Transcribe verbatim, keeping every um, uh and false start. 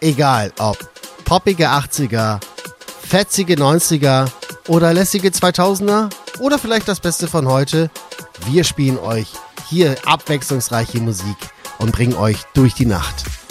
Egal ob poppige achtziger, fetzige neunziger oder lässige zweitausender oder vielleicht das Beste von heute. Wir spielen euch hier abwechslungsreiche Musik und bringen euch durch die Nacht.